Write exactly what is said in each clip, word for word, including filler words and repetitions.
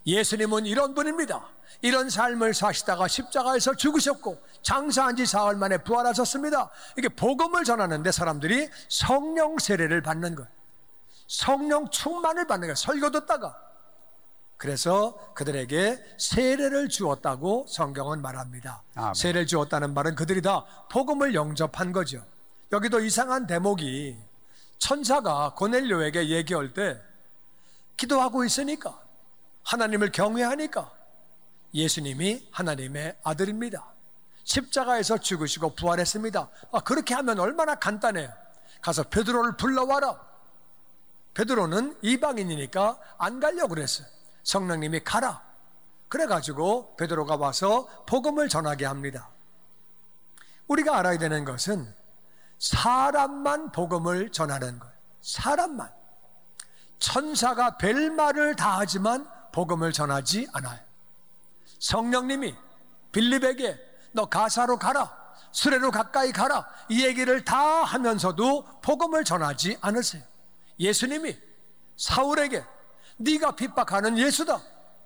예수님은 이런 분입니다. 이런 삶을 사시다가 십자가에서 죽으셨고 장사한 지 사흘 만에 부활하셨습니다. 이게 복음을 전하는데 사람들이 성령 세례를 받는 거예요. 성령 충만을 받는 거예요. 설교 듣다가. 그래서 그들에게 세례를 주었다고 성경은 말합니다. 아멘. 세례를 주었다는 말은 그들이 다 복음을 영접한 거죠. 여기도 이상한 대목이 천사가 고넬료에게 얘기할 때 기도하고 있으니까 하나님을 경외하니까 예수님이 하나님의 아들입니다. 십자가에서 죽으시고 부활했습니다. 아, 그렇게 하면 얼마나 간단해요. 가서 베드로를 불러와라. 베드로는 이방인이니까 안 가려고 그랬어요. 성령님이 가라. 그래가지고 베드로가 와서 복음을 전하게 합니다. 우리가 알아야 되는 것은 사람만 복음을 전하는 거예요. 사람만. 천사가 별말을 다 하지만 복음을 전하지 않아요. 성령님이 빌립에게 너 가사로 가라, 수레로 가까이 가라, 이 얘기를 다 하면서도 복음을 전하지 않으세요. 예수님이 사울에게 네가 핍박하는 예수다,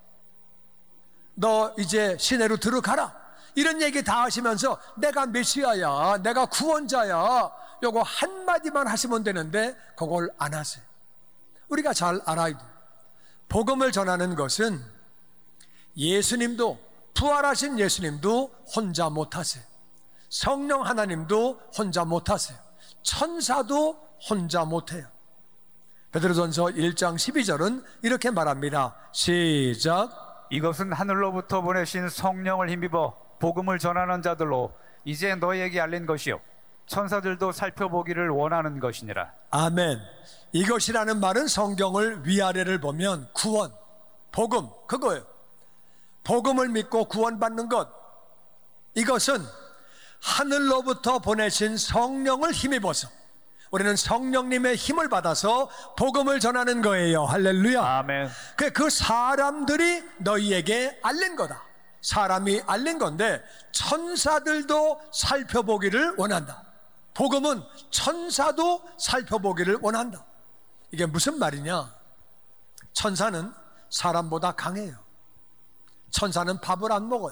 너 이제 시내로 들어가라, 이런 얘기 다 하시면서 내가 메시아야, 내가 구원자야, 요거 한마디만 하시면 되는데 그걸 안 하세요. 우리가 잘 알아야 돼요. 복음을 전하는 것은 예수님도, 부활하신 예수님도 혼자 못하세요. 성령 하나님도 혼자 못하세요. 천사도 혼자 못해요. 베드로전서 일 장 십이 절은 이렇게 말합니다. 시작. 이것은 하늘로부터 보내신 성령을 힘입어 복음을 전하는 자들로 이제 너희에게 알린 것이요 천사들도 살펴보기를 원하는 것이니라. 아멘. 이것이라는 말은 성경을 위아래를 보면 구원, 복음, 그거예요. 복음을 믿고 구원받는 것, 이것은 하늘로부터 보내신 성령을 힘입어서 우리는 성령님의 힘을 받아서 복음을 전하는 거예요. 할렐루야. 아멘. 그 사람들이 너희에게 알린 거다. 사람이 알린 건데 천사들도 살펴보기를 원한다. 복음은 천사도 살펴보기를 원한다. 이게 무슨 말이냐? 천사는 사람보다 강해요. 천사는 밥을 안 먹어요.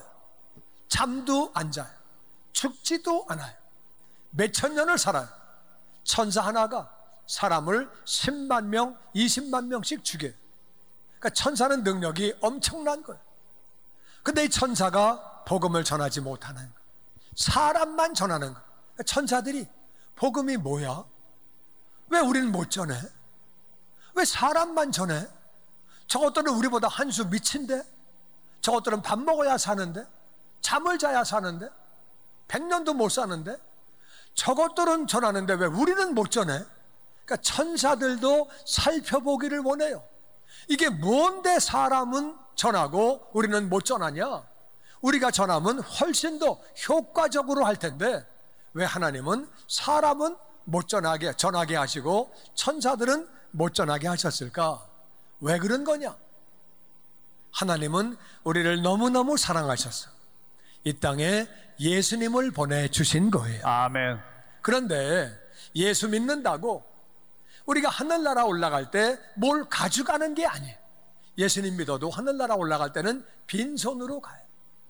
잠도 안 자요. 죽지도 않아요. 몇천 년을 살아요. 천사 하나가 사람을 십만 명, 이십만 명씩 죽여요. 그러니까 천사는 능력이 엄청난 거예요. 근데 이 천사가 복음을 전하지 못하는 거예요. 사람만 전하는 거예요. 그러니까 천사들이 복음이 뭐야? 왜 우리는 못 전해? 왜 사람만 전해? 저것들은 우리보다 한 수 미친데? 저것들은 밥 먹어야 사는데? 잠을 자야 사는데? 백 년도 못 사는데? 저것들은 전하는데 왜 우리는 못 전해? 그러니까 천사들도 살펴보기를 원해요. 이게 뭔데 사람은 전하고 우리는 못 전하냐? 우리가 전하면 훨씬 더 효과적으로 할 텐데 왜 하나님은 사람은 못 전하게, 전하게 하시고 천사들은 못 전하게 하셨을까? 왜 그런 거냐? 하나님은 우리를 너무너무 사랑하셨어. 이 땅에 예수님을 보내주신 거예요. 아멘. 그런데 예수 믿는다고 우리가 하늘나라 올라갈 때 뭘 가져가는 게 아니에요. 예수님 믿어도 하늘나라 올라갈 때는 빈손으로 가요.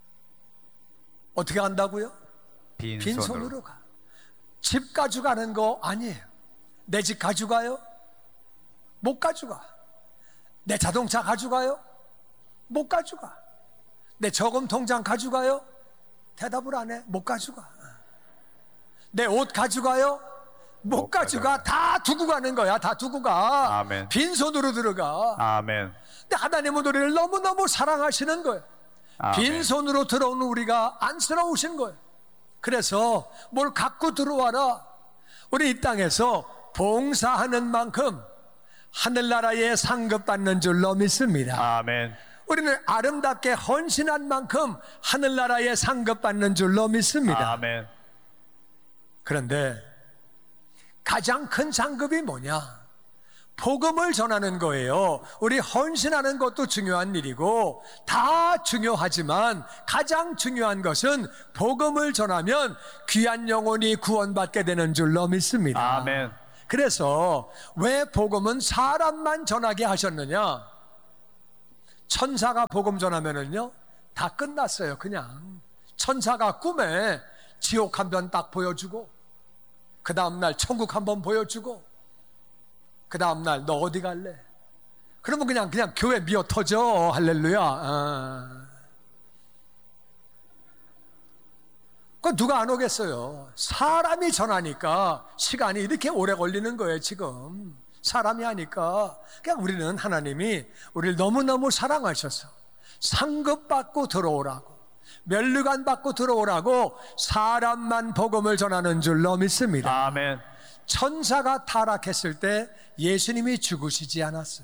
어떻게 간다고요? 빈손으로, 빈손으로 가. 집 가져가는 거 아니에요. 내 집 가져가요? 못 가져가. 내 자동차 가져가요? 못 가져가. 내 저금 통장 가져가요? 대답을 안 해. 못 가져가. 내 옷 가져가요? 못, 못 가져가. 다 두고 가는 거야. 다 두고 가. 아멘. 빈손으로 들어가. 아멘. 근데 하나님은 우리를 너무너무 사랑하시는 거예요. 아멘. 빈손으로 들어오는 우리가 안쓰러우신 거예요. 그래서 뭘 갖고 들어와라. 우리 이 땅에서 봉사하는 만큼 하늘나라에 상급받는 줄로 믿습니다. 아멘. 우리는 아름답게 헌신한 만큼 하늘나라에 상급받는 줄로 믿습니다. 아멘. 그런데 가장 큰 상급이 뭐냐? 복음을 전하는 거예요. 우리 헌신하는 것도 중요한 일이고 다 중요하지만 가장 중요한 것은 복음을 전하면 귀한 영혼이 구원받게 되는 줄로 믿습니다. 아멘. 그래서 왜 복음은 사람만 전하게 하셨느냐? 천사가 복음 전하면은요 다 끝났어요. 그냥 천사가 꿈에 지옥 한 번 딱 보여주고 그 다음날 천국 한 번 보여주고 그 다음날 너 어디 갈래? 그러면 그냥 그냥 교회 미어 터져. 할렐루야. 아. 그 누가 안 오겠어요? 사람이 전하니까 시간이 이렇게 오래 걸리는 거예요. 지금 사람이 하니까. 그냥 우리는 하나님이 우리를 너무너무 사랑하셔서 상급받고 들어오라고, 면류관 받고 들어오라고 사람만 복음을 전하는 줄로 믿습니다. 아멘. 천사가 타락했을 때 예수님이 죽으시지 않았어요.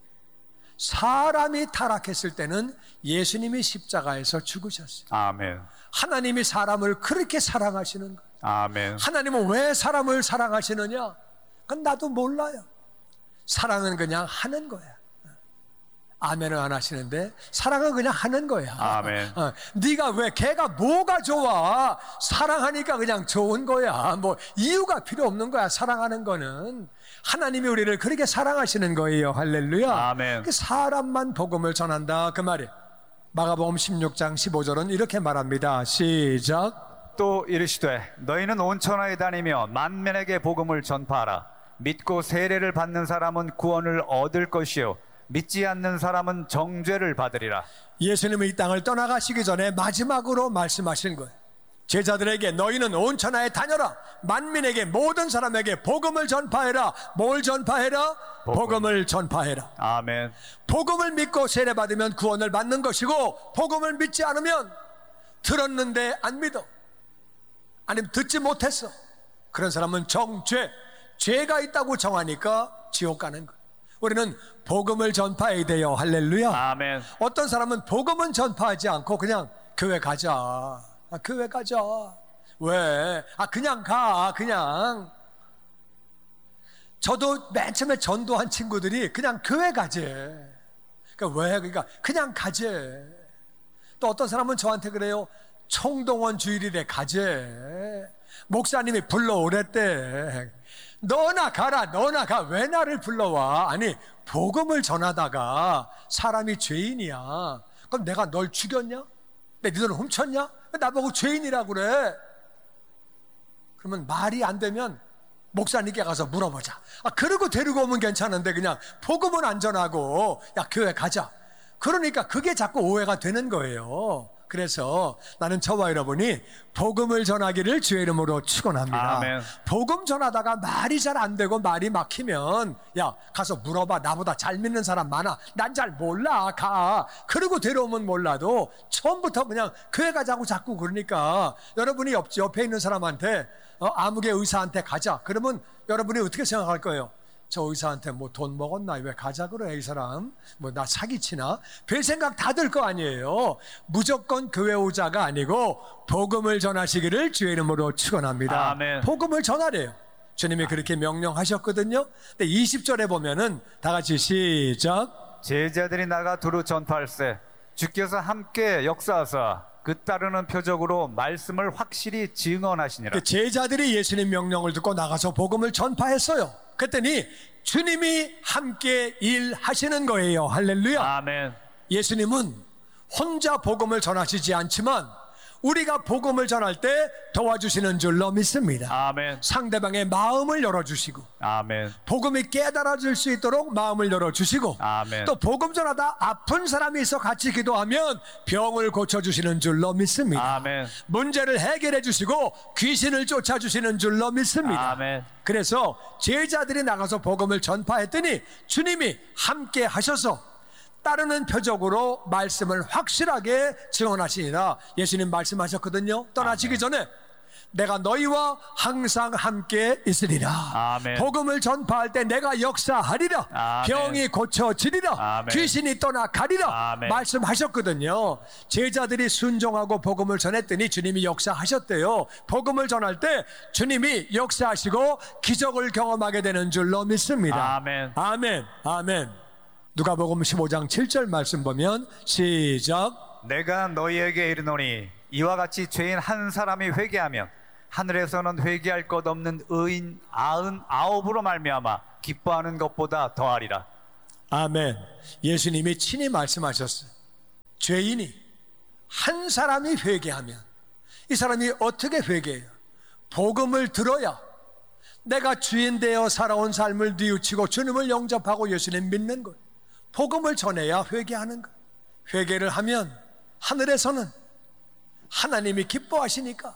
사람이 타락했을 때는 예수님이 십자가에서 죽으셨어요. 아멘. 하나님이 사람을 그렇게 사랑하시는 거예요. 아멘. 하나님은 왜 사람을 사랑하시느냐? 그건 나도 몰라요. 사랑은 그냥 하는 거야. 아멘을 안 하시는데 사랑은 그냥 하는 거야. 아멘. 어, 네가 왜 걔가 뭐가 좋아? 사랑하니까 그냥 좋은 거야. 뭐 이유가 필요 없는 거야. 사랑하는 거는 하나님이 우리를 그렇게 사랑하시는 거예요. 할렐루야. 아멘. 사람만 복음을 전한다 그 말이에요. 마가복음 십육 장 십오 절은 이렇게 말합니다. 시작. 또 이르시되 너희는 온 천하에 다니며 만민에게 복음을 전파하라. 믿고 세례를 받는 사람은 구원을 얻을 것이요 믿지 않는 사람은 정죄를 받으리라. 예수님은 이 땅을 떠나가시기 전에 마지막으로 말씀하신 거예요. 제자들에게 너희는 온 천하에 다녀라. 만민에게 모든 사람에게 복음을 전파해라. 뭘 전파해라? 복음. 복음을 전파해라. 아멘. 복음을 믿고 세례 받으면 구원을 받는 것이고, 복음을 믿지 않으면 들었는데 안 믿어, 아니면 듣지 못했어, 그런 사람은 정죄, 죄가 있다고 정하니까 지옥 가는 거예요. 우리는 복음을 전파해야 돼요. 할렐루야. 아멘. 어떤 사람은 복음은 전파하지 않고 그냥 교회 가자. 아, 교회 가자. 왜? 아, 그냥 가. 그냥. 저도 맨 처음에 전도한 친구들이 그냥 교회 가재. 그러니까 왜? 그러니까 그냥 가재. 또 어떤 사람은 저한테 그래요. 총동원 주일이래 가재. 목사님이 불러오랬대. 너나 가라. 너나 가. 왜 나를 불러와? 아니, 복음을 전하다가 사람이 죄인이야. 그럼 내가 널 죽였냐? 내 니들을 훔쳤냐? 나보고 죄인이라고 그래. 그러면 말이 안 되면 목사님께 가서 물어보자. 아, 그러고 데리고 오면 괜찮은데 그냥 복음은 안 전하고 야, 교회 가자. 그러니까 그게 자꾸 오해가 되는 거예요. 그래서 나는 저와 여러분이 복음을 전하기를 주의 이름으로 축원합니다. 아멘. 복음 전하다가 말이 잘 안 되고 말이 막히면 야, 가서 물어봐. 나보다 잘 믿는 사람 많아. 난 잘 몰라. 가. 그러고 데려오면 몰라도 처음부터 그냥 교회 가자고 자꾸 그러니까 여러분이 옆, 옆에 있는 사람한테 어, 아무개 의사한테 가자. 그러면 여러분이 어떻게 생각할 거예요? 저 의사한테 뭐 돈 먹었나? 왜 가자 그래? 이 사람 뭐 나 사기치나? 별 생각 다 들 거 아니에요. 무조건 교회 오자가 아니고 복음을 전하시기를 주의 이름으로 축원합니다. 아멘. 복음을 전하래요. 주님이 그렇게 명령하셨거든요. 근데 이십 절에 보면은 다 같이 시작. 제자들이 나가 두루 전파할세 주께서 함께 역사하사 그 따르는 표적으로 말씀을 확실히 증언하시니라. 제자들이 예수님 명령을 듣고 나가서 복음을 전파했어요. 그랬더니 주님이 함께 일하시는 거예요. 할렐루야. 아멘. 예수님은 혼자 복음을 전하시지 않지만 우리가 복음을 전할 때 도와주시는 줄로 믿습니다. 아멘. 상대방의 마음을 열어주시고 아멘. 복음이 깨달아질 수 있도록 마음을 열어주시고 아멘. 또 복음 전하다 아픈 사람이 있어 같이 기도하면 병을 고쳐주시는 줄로 믿습니다. 아멘. 문제를 해결해 주시고 귀신을 쫓아주시는 줄로 믿습니다. 아멘. 그래서 제자들이 나가서 복음을 전파했더니 주님이 함께 하셔서 따르는 표적으로 말씀을 확실하게 증언하시니라. 예수님 말씀하셨거든요. 떠나시기 전에 내가 너희와 항상 함께 있으리라. 아멘. 복음을 전파할 때 내가 역사하리라. 아멘. 병이 고쳐지리라. 아멘. 귀신이 떠나가리라. 아멘. 말씀하셨거든요. 제자들이 순종하고 복음을 전했더니 주님이 역사하셨대요. 복음을 전할 때 주님이 역사하시고 기적을 경험하게 되는 줄로 믿습니다. 아멘. 아멘. 아멘. 누가복음 십오 장 칠 절 말씀 보면 시작. 내가 너희에게 이르노니 이와 같이 죄인 한 사람이 회개하면 하늘에서는 회개할 것 없는 의인 아흔 아홉으로 말미암아 기뻐하는 것보다 더하리라. 아멘. 예수님이 친히 말씀하셨어요. 죄인이 한 사람이 회개하면 이 사람이 어떻게 회개해요? 복음을 들어야 내가 주인 되어 살아온 삶을 뉘우치고 주님을 영접하고 예수님 믿는 거예요. 복음을 전해야 회개하는 거예요. 회개를 하면 하늘에서는 하나님이 기뻐하시니까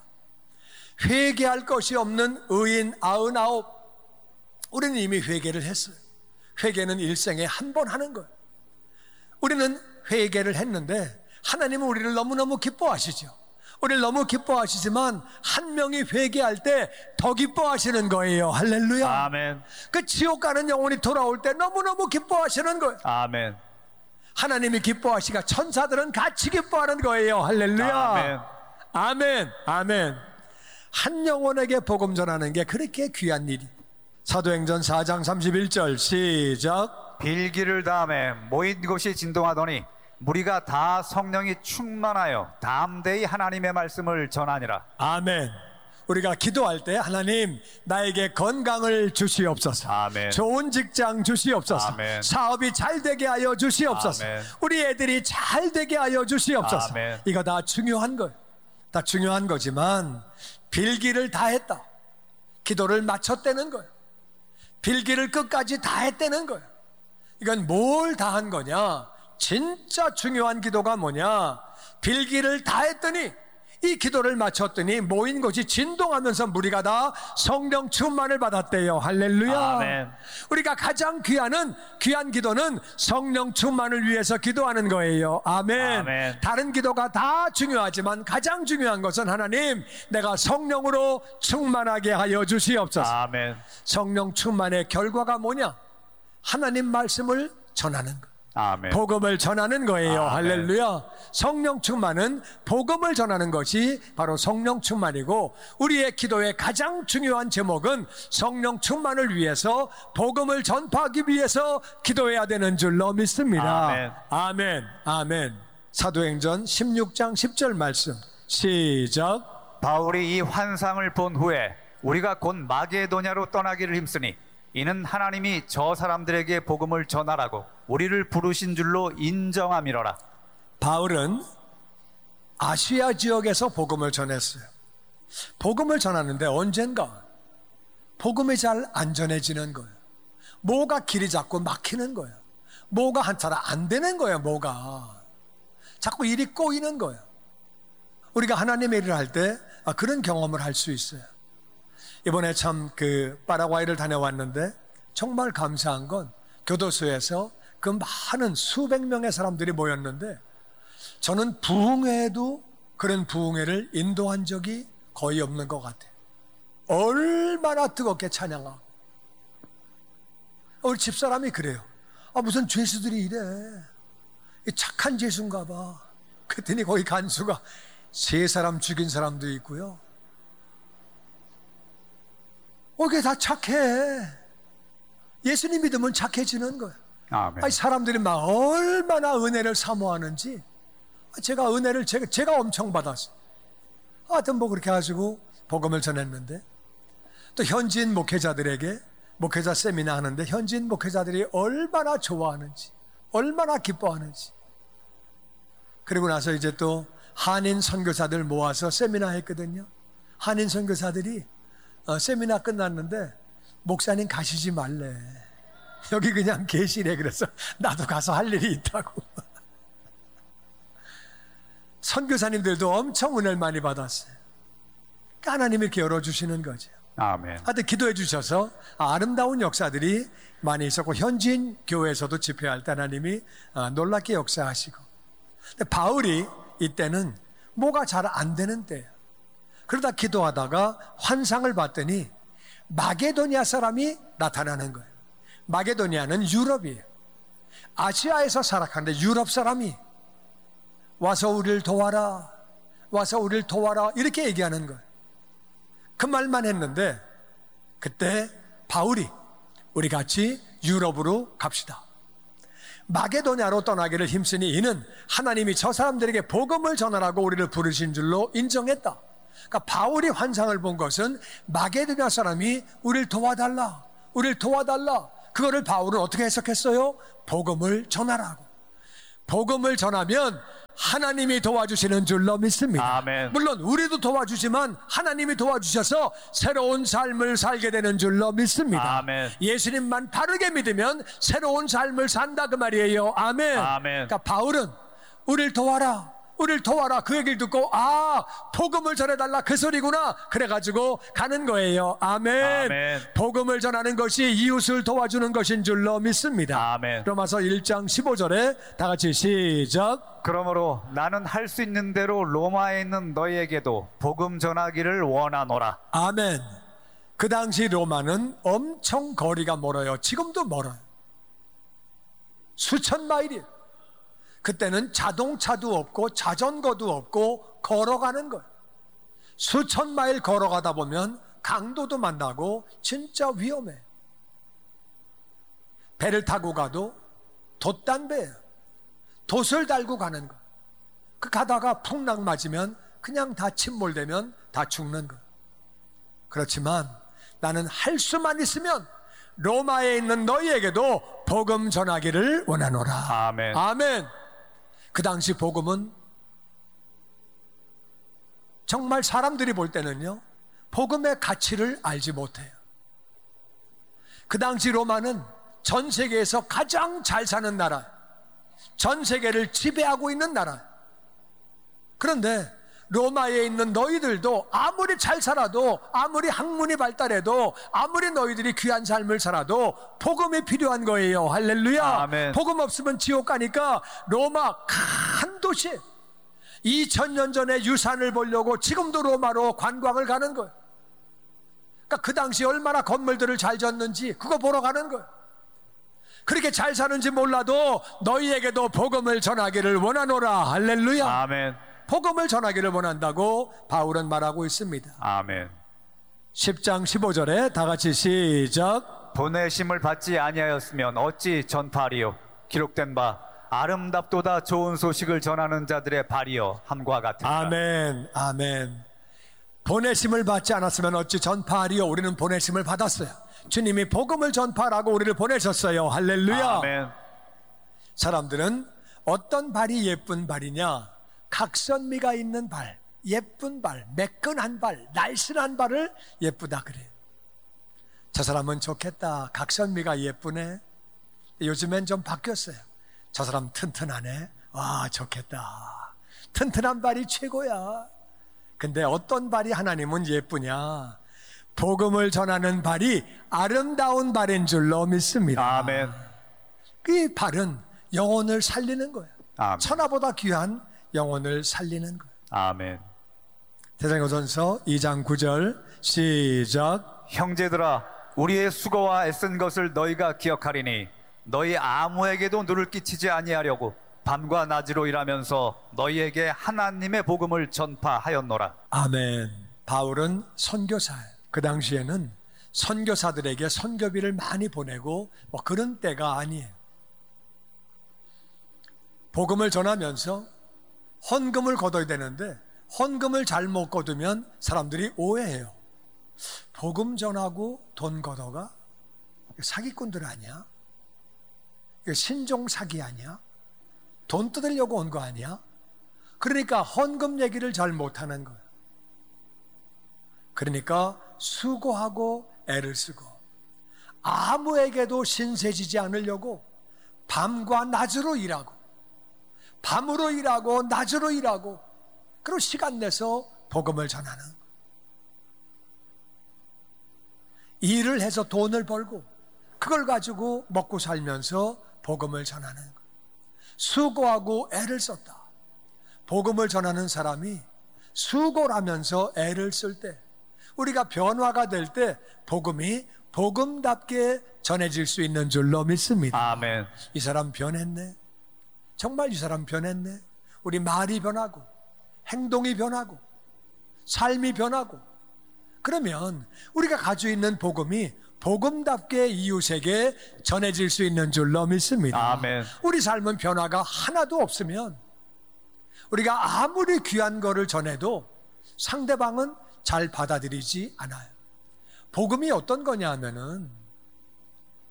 회개할 것이 없는 의인 아흔아홉, 우리는 이미 회개를 했어요. 회개는 일생에 한 번 하는 거예요. 우리는 회개를 했는데 하나님은 우리를 너무너무 기뻐하시죠. 우리를 너무 기뻐하시지만 한 명이 회개할 때 더 기뻐하시는 거예요. 할렐루야. 아멘. 그 지옥 가는 영혼이 돌아올 때 너무너무 기뻐하시는 거예요. 아멘. 하나님이 기뻐하시니까 천사들은 같이 기뻐하는 거예요. 할렐루야. 아멘. 아멘. 아멘. 한 영혼에게 복음 전하는 게 그렇게 귀한 일이. 사도행전 사 장 삼십일 절 시작. 빌기를 다음에 모인 곳이 진동하더니 무리가 다 성령이 충만하여 담대히 하나님의 말씀을 전하니라. 아멘. 우리가 기도할 때 하나님 나에게 건강을 주시옵소서. 아멘. 좋은 직장 주시옵소서. 아멘. 사업이 잘 되게 하여 주시옵소서. 아멘. 우리 애들이 잘 되게 하여 주시옵소서. 아멘. 이거 다 중요한 거예요. 다 중요한 거지만 빌기를 다 했다, 기도를 마쳤다는 거예요. 빌기를 끝까지 다 했다는 거예요. 이건 뭘 다 한 거냐? 진짜 중요한 기도가 뭐냐? 빌기를 다 했더니 이 기도를 마쳤더니 모인 곳이 진동하면서 무리가 다 성령 충만을 받았대요. 할렐루야. 아멘. 우리가 가장 귀한 귀한 기도는 성령 충만을 위해서 기도하는 거예요. 아멘. 아멘. 다른 기도가 다 중요하지만 가장 중요한 것은 하나님 내가 성령으로 충만하게 하여 주시옵소서. 아멘. 성령 충만의 결과가 뭐냐? 하나님 말씀을 전하는 것, 아멘. 복음을 전하는 거예요. 아멘. 할렐루야. 성령 충만은 복음을 전하는 것이 바로 성령 충만이고, 우리의 기도의 가장 중요한 제목은 성령 충만을 위해서 복음을 전파하기 위해서 기도해야 되는 줄로 믿습니다. 아멘. 아멘. 아멘. 사도행전 십육 장 십 절 말씀 시작. 바울이 이 환상을 본 후에 우리가 곧 마게도냐로 떠나기를 힘쓰니 이는 하나님이 저 사람들에게 복음을 전하라고 우리를 부르신 줄로 인정함이로라. 바울은 아시아 지역에서 복음을 전했어요. 복음을 전하는데 언젠가 복음이 잘 안 전해지는 거예요. 뭐가 길이 자꾸 막히는 거예요. 뭐가 한차례 안 되는 거예요. 뭐가 자꾸 일이 꼬이는 거예요. 우리가 하나님의 일을 할 때 그런 경험을 할 수 있어요. 이번에 참 그 파라과이를 다녀왔는데 정말 감사한 건 교도소에서 그 많은 수백 명의 사람들이 모였는데 저는 부흥회에도 그런 부흥회를 인도한 적이 거의 없는 것 같아요. 얼마나 뜨겁게 찬양하고. 우리 집사람이 그래요. 아, 무슨 죄수들이 이래. 착한 죄수인가 봐. 그랬더니 거기 간수가 세 사람 죽인 사람도 있고요. 어, 이게 다 착해. 예수님 믿으면 착해지는 거예요. 아멘. 아니, 사람들이 막 얼마나 은혜를 사모하는지. 제가 은혜를 제가, 제가 엄청 받았어요. 하여튼 뭐 그렇게 가지고 복음을 전했는데, 또 현지인 목회자들에게 목회자 세미나 하는데 현지인 목회자들이 얼마나 좋아하는지, 얼마나 기뻐하는지. 그리고 나서 이제 또 한인 선교사들 모아서 세미나 했거든요. 한인 선교사들이 어, 세미나 끝났는데 목사님 가시지 말래. 여기 그냥 계시래. 그래서 나도 가서 할 일이 있다고. 선교사님들도 엄청 은혜를 많이 받았어요. 그러니까 하나님이 이렇게 열어주시는 거죠. 아멘. 하여튼 기도해 주셔서 아름다운 역사들이 많이 있었고, 현지인 교회에서도 집회할 때 하나님이 놀랍게 역사하시고. 근데 바울이 이때는 뭐가 잘 안 되는 때예요. 그러다 기도하다가 환상을 봤더니 마게도니아 사람이 나타나는 거예요. 마게도니아는 유럽이에요. 아시아에서 살아가는데 유럽 사람이 와서 우리를 도와라, 와서 우리를 도와라 이렇게 얘기하는 거예요. 그 말만 했는데 그때 바울이 우리 같이 유럽으로 갑시다. 마게도냐로 떠나기를 힘쓰니 이는 하나님이 저 사람들에게 복음을 전하라고 우리를 부르신 줄로 인정했다. 그러니까 바울이 환상을 본 것은 마게도냐 사람이 우리를 도와달라, 우리를 도와달라. 그거를 바울은 어떻게 해석했어요? 복음을 전하라고. 복음을 전하면 하나님이 도와주시는 줄로 믿습니다. 아멘. 물론 우리도 도와주지만 하나님이 도와주셔서 새로운 삶을 살게 되는 줄로 믿습니다. 아멘. 예수님만 바르게 믿으면 새로운 삶을 산다 그 말이에요. 아멘. 아멘. 그러니까 바울은 우리를 도와라, 우리를 도와라 그 얘기를 듣고 아, 복음을 전해달라 그 소리구나 그래가지고 가는 거예요. 아멘. 아멘. 복음을 전하는 것이 이웃을 도와주는 것인 줄로 믿습니다. 아멘. 로마서 일 장 십오 절에 다 같이 시작. 그러므로 나는 할 수 있는 대로 로마에 있는 너희에게도 복음 전하기를 원하노라. 아멘. 그 당시 로마는 엄청 거리가 멀어요. 지금도 멀어요. 수천 마일이에요. 그때는 자동차도 없고 자전거도 없고 걸어가는 거예요. 수천 마일 걸어가다 보면 강도도 만나고 진짜 위험해. 배를 타고 가도 돛단배예요. 돛을 달고 가는 거예요. 그 가다가 풍랑 맞으면 그냥 다 침몰되면 다 죽는 거예요. 그렇지만 나는 할 수만 있으면 로마에 있는 너희에게도 복음 전하기를 원하노라. 아멘. 아멘. 그 당시 복음은 정말 사람들이 볼 때는요, 복음의 가치를 알지 못해요. 그 당시 로마는 전 세계에서 가장 잘 사는 나라, 전 세계를 지배하고 있는 나라. 그런데 로마에 있는 너희들도 아무리 잘 살아도, 아무리 학문이 발달해도, 아무리 너희들이 귀한 삶을 살아도 복음이 필요한 거예요. 할렐루야. 아멘. 복음 없으면 지옥 가니까 로마 큰 도시, 이천 년 전에 유산을 보려고 지금도 로마로 관광을 가는 거예요. 그러니까 그 당시 얼마나 건물들을 잘 졌는지 그거 보러 가는 거예요. 그렇게 잘 사는지 몰라도 너희에게도 복음을 전하기를 원하노라. 할렐루야. 아멘. 복음을 전하기를 원한다고 바울은 말하고 있습니다. 아멘. 십 장 십오 절에 다 같이 시작. 보내심을 받지 아니하였으면 어찌 전파하리요. 기록된 바 아름답도다 좋은 소식을 전하는 자들의 발이여 함과 같으니라. 아멘. 아멘. 보내심을 받지 않았으면 어찌 전파하리요. 우리는 보내심을 받았어요. 주님이 복음을 전파하라고 우리를 보내셨어요. 할렐루야. 아멘. 사람들은 어떤 발이 예쁜 발이냐, 각선미가 있는 발, 예쁜 발, 매끈한 발, 날씬한 발을 예쁘다 그래. 저 사람은 좋겠다, 각선미가 예쁘네. 요즘엔 좀 바뀌었어요. 저 사람 튼튼하네. 와, 좋겠다. 튼튼한 발이 최고야. 근데 어떤 발이 하나님은 예쁘냐? 복음을 전하는 발이 아름다운 발인 줄로 믿습니다. 아멘. 그 발은 영혼을 살리는 거예요. 아멘. 천하보다 귀한 영혼을 살리는 거예요. 아멘. 데살로니가전서 이 장 구 절 시작. 형제들아, 우리의 수고와 애쓴 것을 너희가 기억하리니 너희 아무에게도 누를 끼치지 아니하려고 밤과 낮으로 일하면서 너희에게 하나님의 복음을 전파하였노라. 아멘. 바울은 선교사예요. 그 당시에는 선교사들에게 선교비를 많이 보내고 뭐 그런 때가 아니에요. 복음을 전하면서 헌금을 거둬야 되는데 헌금을 잘못 거두면 사람들이 오해해요. 복음 전하고 돈 걷어가? 사기꾼들 아니야? 이거 신종 사기 아니야? 돈 뜯으려고 온 거 아니야? 그러니까 헌금 얘기를 잘 못하는 거예요. 그러니까 수고하고 애를 쓰고 아무에게도 신세지지 않으려고 밤과 낮으로 일하고, 밤으로 일하고 낮으로 일하고, 그리고 시간 내서 복음을 전하는 거예요. 일을 해서 돈을 벌고 그걸 가지고 먹고 살면서 복음을 전하는 거예요. 수고하고 애를 썼다. 복음을 전하는 사람이 수고를 하면서 애를 쓸 때, 우리가 변화가 될 때 복음이 복음답게 전해질 수 있는 줄로 믿습니다. 아멘. 이 사람 변했네. 정말 이 사람 변했네. 우리 말이 변하고 행동이 변하고 삶이 변하고, 그러면 우리가 가지고 있는 복음이 복음답게 이웃에게 전해질 수 있는 줄로 믿습니다. 아멘. 우리 삶은 변화가 하나도 없으면 우리가 아무리 귀한 거를 전해도 상대방은 잘 받아들이지 않아요. 복음이 어떤 거냐 하면은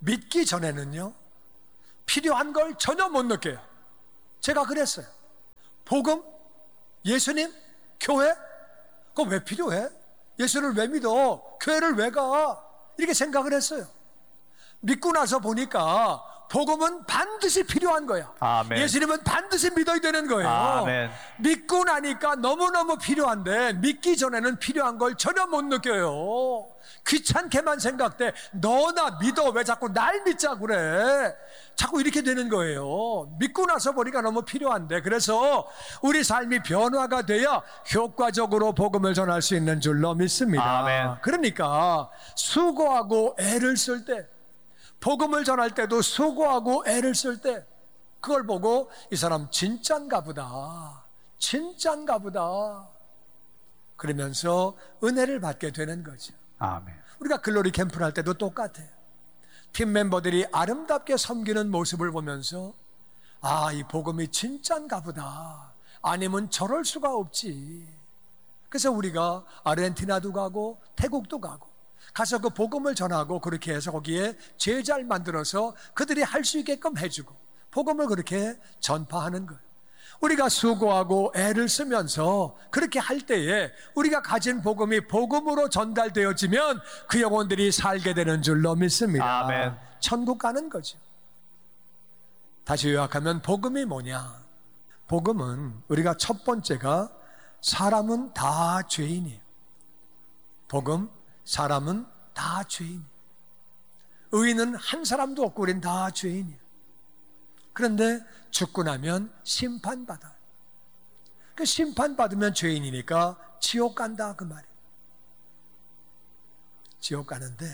믿기 전에는요, 필요한 걸 전혀 못 느껴요. 제가 그랬어요. 복음, 예수님, 교회? 그거 왜 필요해? 예수를 왜 믿어? 교회를 왜 가? 이렇게 생각을 했어요. 믿고 나서 보니까 복음은 반드시 필요한 거야. 아멘. 예수님은 반드시 믿어야 되는 거예요. 아멘. 믿고 나니까 너무너무 필요한데 믿기 전에는 필요한 걸 전혀 못 느껴요. 귀찮게만 생각돼. 너나 믿어. 왜 자꾸 날 믿자고 그래? 자꾸 이렇게 되는 거예요. 믿고 나서 보니까 너무 필요한데, 그래서 우리 삶이 변화가 돼야 효과적으로 복음을 전할 수 있는 줄로 믿습니다. 아멘. 그러니까 수고하고 애를 쓸 때, 복음을 전할 때도 수고하고 애를 쓸 때, 그걸 보고 이 사람 진짠가 보다, 진짠가 보다, 그러면서 은혜를 받게 되는 거죠. 아멘. 우리가 글로리 캠프를 할 때도 똑같아요. 팀 멤버들이 아름답게 섬기는 모습을 보면서, 아, 이 복음이 진짠가 보다, 아니면 저럴 수가 없지. 그래서 우리가 아르헨티나도 가고 태국도 가고 가서 그 복음을 전하고, 그렇게 해서 거기에 제자를 만들어서 그들이 할 수 있게끔 해주고 복음을 그렇게 전파하는 거예요. 우리가 수고하고 애를 쓰면서 그렇게 할 때에 우리가 가진 복음이 복음으로 전달되어지면 그 영혼들이 살게 되는 줄로 믿습니다. 아멘. 천국 가는 거죠. 다시 요약하면 복음이 뭐냐? 복음은 우리가 첫 번째가 사람은 다 죄인이에요. 복음, 사람은 다 죄인이에요. 의인은 한 사람도 없고 우린 다 죄인이에요. 그런데 죽고 나면 심판받아요. 그 심판받으면 죄인이니까 지옥 간다, 그 말이에요. 지옥 가는데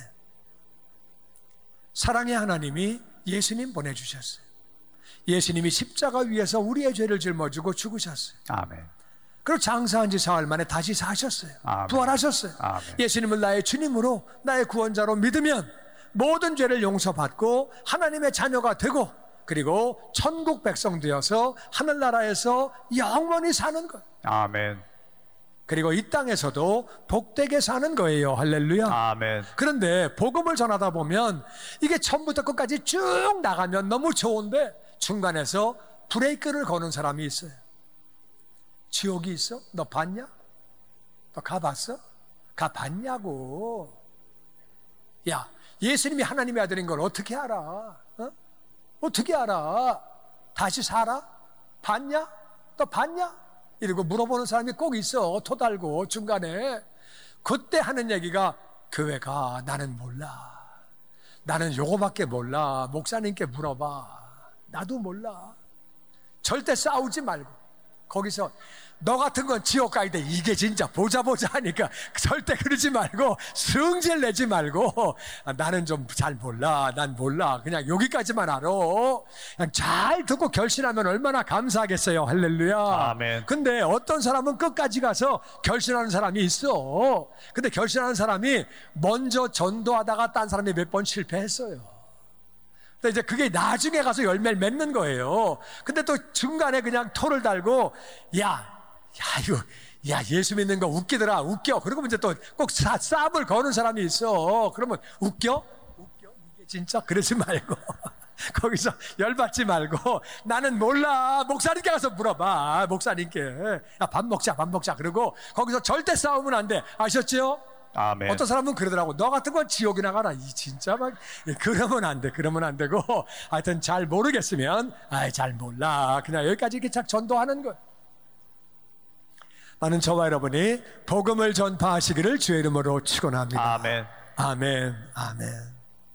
사랑의 하나님이 예수님 보내주셨어요. 예수님이 십자가 위에서 우리의 죄를 짊어지고 죽으셨어요. 아멘. 그리고 장사한 지 사흘 만에 다시 사셨어요. 아멘. 부활하셨어요. 아멘. 예수님을 나의 주님으로, 나의 구원자로 믿으면 모든 죄를 용서받고 하나님의 자녀가 되고, 그리고 천국 백성 되어서 하늘나라에서 영원히 사는 것. 아멘. 그리고 이 땅에서도 복되게 사는 거예요. 할렐루야. 아멘. 그런데 복음을 전하다 보면 이게 처음부터 끝까지 쭉 나가면 너무 좋은데 중간에서 브레이크를 거는 사람이 있어요. 지옥이 있어? 너 봤냐? 너 가봤어? 가봤냐고. 야, 예수님이 하나님의 아들인 걸 어떻게 알아? 어? 어떻게 알아? 다시 살아? 봤냐? 너 봤냐? 이러고 물어보는 사람이 꼭 있어. 토 달고 중간에. 그때 하는 얘기가, 교회가 나는 몰라. 나는 요거밖에 몰라. 목사님께 물어봐. 나도 몰라. 절대 싸우지 말고 거기서 너 같은 건 지옥 가야 돼. 이게 진짜 보자 보자 하니까 절대 그러지 말고, 승질 내지 말고, 아, 나는 좀 잘 몰라. 난 몰라. 그냥 여기까지만 알아. 그냥 잘 듣고 결심하면 얼마나 감사하겠어요. 할렐루야. 아멘. 근데 근데 어떤 사람은 끝까지 가서 결심하는 사람이 있어. 근데 결심하는 사람이 먼저 전도하다가 딴 사람이 몇 번 실패했어요. 근데 이제 그게 나중에 가서 열매를 맺는 거예요. 근데 또 중간에 그냥 토를 달고, 야, 야, 이거, 야, 예수 믿는 거 웃기더라, 웃겨. 그리고 이제 또 꼭 쌉을 거는 사람이 있어. 그러면 웃겨? 웃겨? 이게 진짜? 그러지 말고. 거기서 열받지 말고, 나는 몰라. 목사님께 가서 물어봐. 목사님께. 야, 밥 먹자, 밥 먹자. 그러고 거기서 절대 싸우면 안 돼. 아셨죠? 아멘. 어떤 사람은 그러더라고. 너 같은 건 지옥이나 가라. 이 진짜 막 그러면 안 돼. 그러면 안 되고, 하여튼 잘 모르겠으면 아이 잘 몰라. 그냥 여기까지 이렇게 착 전도하는 거. 나는 저와 여러분이 복음을 전파하시기를 주의 이름으로 축원합니다. 아멘. 아멘. 아멘.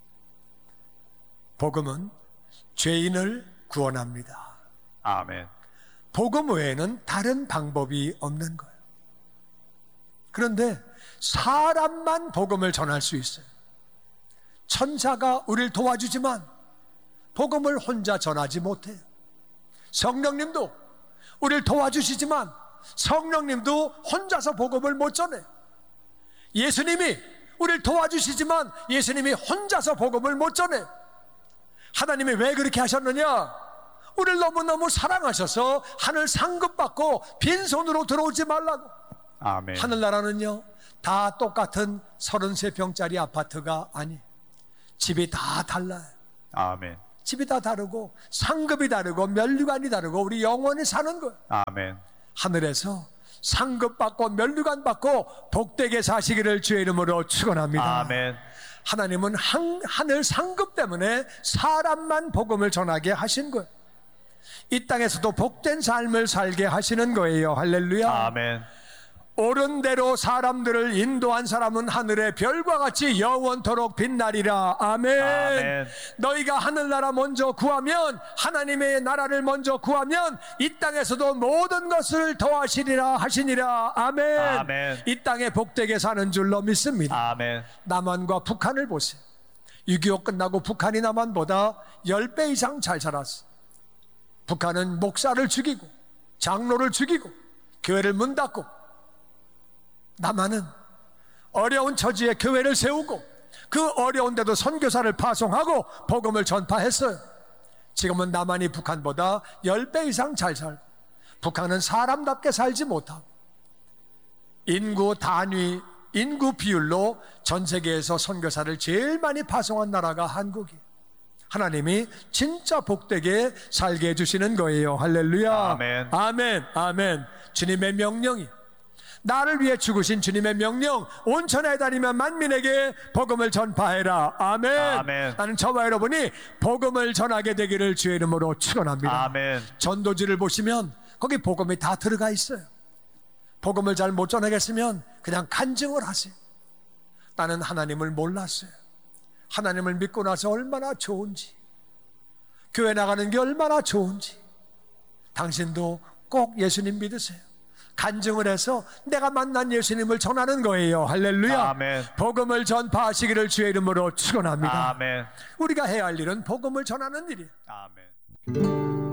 복음은 죄인을 구원합니다. 아멘. 복음 외에는 다른 방법이 없는 거예요. 그런데 사람만 복음을 전할 수 있어요. 천사가 우리를 도와주지만 복음을 혼자 전하지 못해요. 성령님도 우리를 도와주시지만 성령님도 혼자서 복음을 못 전해요. 예수님이 우리를 도와주시지만 예수님이 혼자서 복음을 못 전해요. 하나님이 왜 그렇게 하셨느냐? 우리를 너무너무 사랑하셔서 하늘 상급받고 빈손으로 들어오지 말라고. 아멘. 하늘나라는요 다 똑같은 서른세 평짜리 아파트가 아니에요. 집이 다 달라요. 아멘. 집이 다 다르고 상급이 다르고 면류관이 다르고 우리 영원히 사는 거예요. 아멘. 하늘에서 상급 받고 면류관 받고 복되게 사시기를 주의 이름으로 축원합니다. 아멘. 하나님은 한, 하늘 상급 때문에 사람만 복음을 전하게 하신 거예요. 이 땅에서도 복된 삶을 살게 하시는 거예요. 할렐루야. 아멘. 옳은 대로 사람들을 인도한 사람은 하늘의 별과 같이 영원토록 빛나리라. 아멘. 아멘. 너희가 하늘나라 먼저 구하면, 하나님의 나라를 먼저 구하면 이 땅에서도 모든 것을 더하시리라 하시니라. 아멘. 아멘. 이 땅에 복되게 사는 줄로 믿습니다. 아멘. 남한과 북한을 보세요. 육이오 끝나고 북한이 남한보다 십 배 이상 잘 살았어요. 북한은 목사를 죽이고 장로를 죽이고 교회를 문 닫고, 남한은 어려운 처지에 교회를 세우고 그 어려운데도 선교사를 파송하고 복음을 전파했어요. 지금은 남한이 북한보다 십 배 이상 잘 살고, 북한은 사람답게 살지 못하고 인구 단위, 인구 비율로 전 세계에서 선교사를 제일 많이 파송한 나라가 한국이에요. 하나님이 진짜 복되게 살게 해주시는 거예요. 할렐루야. 아멘. 아멘. 아멘. 주님의 명령이, 나를 위해 죽으신 주님의 명령, 온 천하에 다니면 만민에게 복음을 전파해라. 아멘. 아멘. 나는 저와 여러분이 복음을 전하게 되기를 주의 이름으로 축원합니다. 아멘. 전도지를 보시면 거기 복음이 다 들어가 있어요. 복음을 잘 못 전하겠으면 그냥 간증을 하세요. 나는 하나님을 몰랐어요. 하나님을 믿고 나서 얼마나 좋은지, 교회 나가는 게 얼마나 좋은지. 당신도 꼭 예수님 믿으세요. 간증을 해서 내가 만난 예수님을 전하는 거예요. 할렐루야. 아멘. 복음을 전파하시기를 주의 이름으로 축원합니다. 아멘. 우리가 해야 할 일은 복음을 전하는 일이에요. 아멘.